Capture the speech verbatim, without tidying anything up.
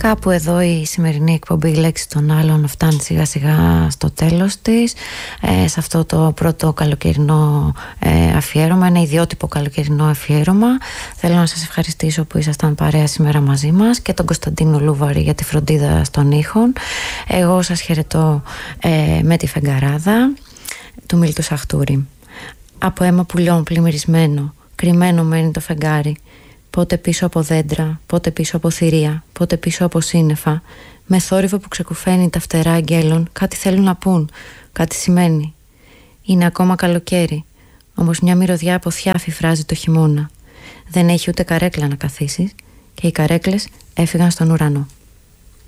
Κάπου εδώ η σημερινή εκπομπή «Η λέξη των άλλων» φτάνει σιγά σιγά στο τέλος της. ε, Σε αυτό το πρώτο καλοκαιρινό ε, αφιέρωμα, ένα ιδιότυπο καλοκαιρινό αφιέρωμα. Θέλω να σας ευχαριστήσω που ήσασταν παρέα σήμερα μαζί μας και τον Κωνσταντίνο Λούβαρη για τη φροντίδα των ήχων. Εγώ σας χαιρετώ ε, με τη φεγγαράδα του Μίλτου Σαχτούρη. Από αίμα πουλιών πλημμυρισμένο, κρυμμένο μένει το φεγγάρι. Πότε πίσω από δέντρα, πότε πίσω από θηρία, πότε πίσω από σύννεφα. Με θόρυβο που ξεκουφαίνει τα φτερά αγγέλων, κάτι θέλουν να πούν, κάτι σημαίνει. Είναι ακόμα καλοκαίρι, όμως μια μυρωδιά από θιάφη φράζει το χειμώνα. Δεν έχει ούτε καρέκλα να καθίσεις και οι καρέκλες έφυγαν στον ουρανό.